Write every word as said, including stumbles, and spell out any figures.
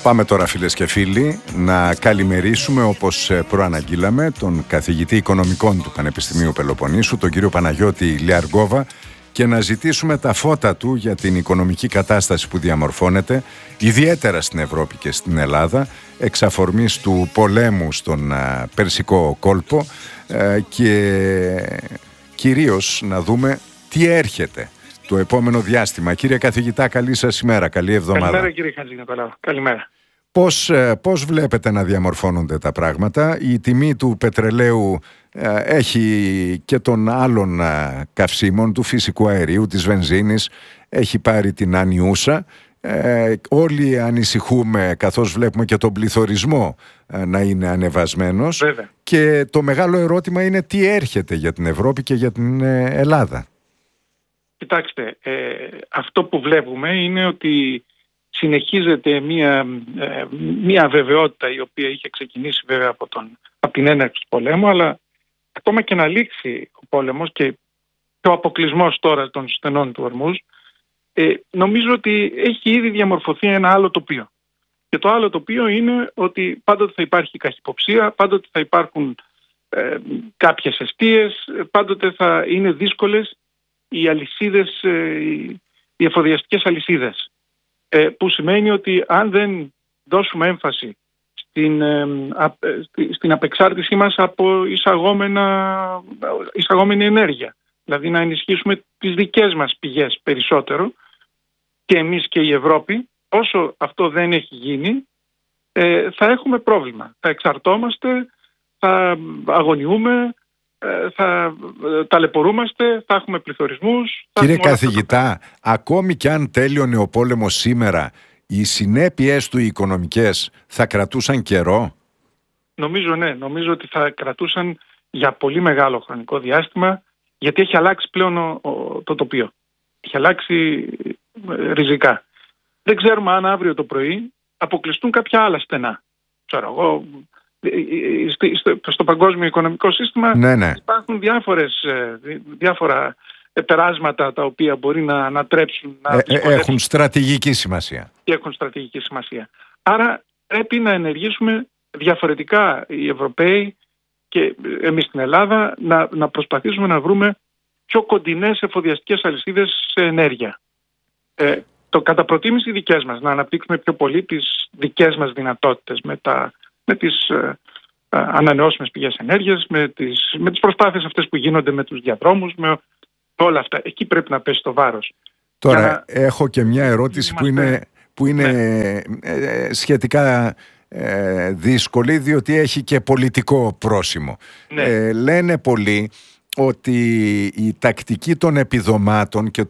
Πάμε τώρα, φίλες και φίλοι, να καλημερίσουμε, όπως προαναγγείλαμε, τον καθηγητή οικονομικών του Πανεπιστημίου Πελοποννήσου, τον κύριο Παναγιώτη Λιαργόβα, και να ζητήσουμε τα φώτα του για την οικονομική κατάσταση που διαμορφώνεται, ιδιαίτερα στην Ευρώπη και στην Ελλάδα, εξ αφορμής του πολέμου στον Περσικό κόλπο, και κυρίως να δούμε τι έρχεται το επόμενο διάστημα. Κύριε καθηγητά, καλή σας ημέρα, καλή εβδομάδα. Καλημέρα, κύριε Χατζηνικολάου. Καλημέρα. Πώς, πώς βλέπετε να διαμορφώνονται τα πράγματα? Η τιμή του πετρελαίου ε, έχει και των άλλων ε, καυσίμων, του φυσικού αερίου, της βενζίνης, έχει πάρει την ανιούσα. Ε, όλοι ανησυχούμε καθώς βλέπουμε και τον πληθωρισμό ε, να είναι ανεβασμένος. Βέβαια. Και το μεγάλο ερώτημα είναι τι έρχεται για την Ευρώπη και για την ε, Ελλάδα. Κοιτάξτε, ε, αυτό που βλέπουμε είναι ότι συνεχίζεται μια, ε, μια αβεβαιότητα η οποία είχε ξεκινήσει βέβαια από, τον, από την έναρξη του πολέμου, αλλά ακόμα και να λήξει ο πόλεμος και ο αποκλεισμός τώρα των στενών του Ορμούζ, ε, νομίζω ότι έχει ήδη διαμορφωθεί ένα άλλο τοπίο. Και το άλλο τοπίο είναι ότι πάντοτε θα υπάρχει καχυποψία, πάντοτε θα υπάρχουν ε, κάποιες εστίες, πάντοτε θα είναι δύσκολες οι αλυσίδες, οι εφοδιαστικές αλυσίδες, που σημαίνει ότι αν δεν δώσουμε έμφαση στην, στην απεξάρτησή μας από εισαγόμενα, εισαγόμενη ενέργεια, δηλαδή να ενισχύσουμε τις δικές μας πηγές περισσότερο, και εμείς και η Ευρώπη, όσο αυτό δεν έχει γίνει, θα έχουμε πρόβλημα. Θα εξαρτώμαστε, θα αγωνιούμε, θα ταλαιπωρούμαστε, θα έχουμε πληθωρισμούς. Κύριε καθηγητά, ακόμη κι αν τέλειωνε ο πόλεμος σήμερα, οι συνέπειες του οικονομικές θα κρατούσαν καιρό? Νομίζω ναι, νομίζω ότι θα κρατούσαν για πολύ μεγάλο χρονικό διάστημα, γιατί έχει αλλάξει πλέον ο, ο, το τοπίο. Έχει αλλάξει ε, ριζικά. Δεν ξέρουμε αν αύριο το πρωί αποκλειστούν κάποια άλλα στενά. Ξέρω εγώ, στο παγκόσμιο οικονομικό σύστημα ναι, ναι. υπάρχουν διάφορες, διάφορα περάσματα τα οποία μπορεί να ανατρέψουν, να ε, έχουν στρατηγική σημασία. Και έχουν στρατηγική σημασία. Άρα πρέπει να ενεργήσουμε διαφορετικά οι Ευρωπαίοι και εμείς στην Ελλάδα, να, να προσπαθήσουμε να βρούμε πιο κοντινές εφοδιαστικές αλυσίδες σε ενέργεια. Ε, το κατά προτίμηση δικές μας, να αναπτύξουμε πιο πολύ τις δικές μας δυνατότητες με τα με τις ε, ε, ανανεώσιμες πηγές ενέργειας, με τις, με τις προσπάθειες αυτές που γίνονται με τους διαδρόμους, με όλα αυτά. Εκεί πρέπει να πέσει το βάρος. Τώρα να... έχω και μια ερώτηση που είναι, που είναι ναι. ε, σχετικά ε, δύσκολη, διότι έχει και πολιτικό πρόσημο. Ναι. Ε, λένε πολλοί ότι η τακτική των επιδομάτων και